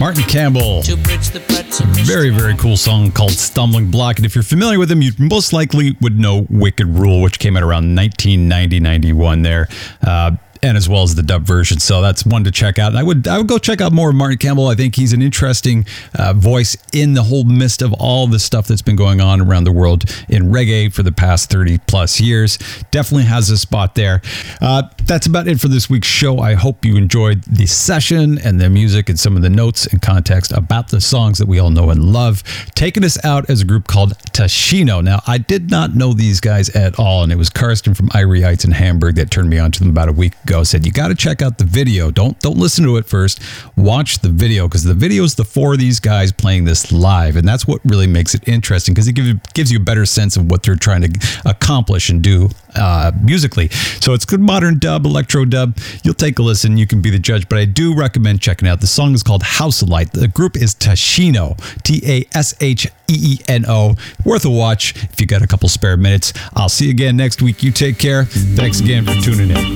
Martin Campbell. Very, very cool song called Stumbling Block. And if you're familiar with him, you most likely would know Wicked Rule, which came out around 1990-91 there. And as well as the dub version. So that's one to check out. And I would go check out more of Martin Campbell. I think he's an interesting voice in the whole mist of all the stuff that's been going on around the world in reggae for the past 30 plus years. Definitely has a spot there. That's about it for this week's show. I hope you enjoyed the session and the music and some of the notes and context about the songs that we all know and love. Taking us out as a group called Tashino. Now, I did not know these guys at all, and it was Karsten from Irie Heights in Hamburg that turned me on to them about a week ago. Said, you got to check out the video. Don't listen to it first. Watch the video, because the video is the four of these guys playing this live, and that's what really makes it interesting, because it gives you a better sense of what they're trying to accomplish and do musically. So it's good modern dub, electro dub. You'll take a listen. You can be the judge, but I do recommend checking out. The song is called House of Light. The group is Tashino, Tasheeno. Worth a watch if you got a couple spare minutes. I'll see you again next week. You take care. Thanks again for tuning in.